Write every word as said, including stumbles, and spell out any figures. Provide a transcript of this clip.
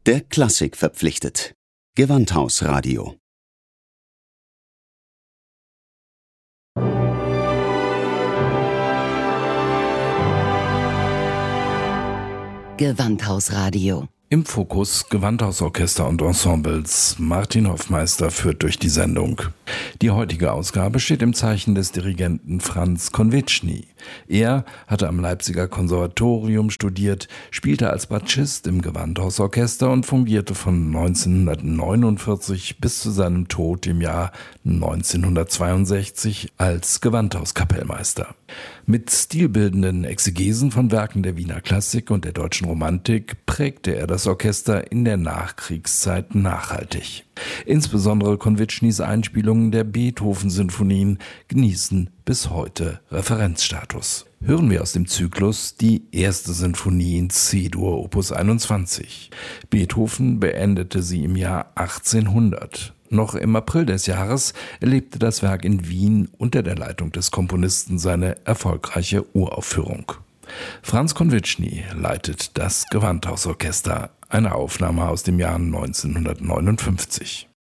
Der Klassik verpflichtet. Gewandhausradio. Gewandhausradio. Im Fokus Gewandhausorchester und Ensembles. Martin Hoffmeister führt durch die Sendung. Die heutige Ausgabe steht im Zeichen des Dirigenten Franz Konwitschny. Er hatte am Leipziger Konservatorium studiert, spielte als Bratschist im Gewandhausorchester und fungierte von neunzehnhundertneunundvierzig bis zu seinem Tod im Jahr neunzehnhundertzweiundsechzig als Gewandhauskapellmeister. Mit stilbildenden Exegesen von Werken der Wiener Klassik und der deutschen Romantik prägte er das Orchester in der Nachkriegszeit nachhaltig. Insbesondere Konwitschnys Einspielungen der Beethoven-Sinfonien genießen bis heute Referenzstatus. Hören wir aus dem Zyklus die erste Sinfonie in C-Dur Opus einundzwanzig. Beethoven beendete sie im Jahr achtzehnhundert. Noch im April des Jahres erlebte das Werk in Wien unter der Leitung des Komponisten seine erfolgreiche Uraufführung. Franz Konwitschny leitet das Gewandhausorchester, eine Aufnahme aus dem Jahr neunzehnhundertneunundfünfzig.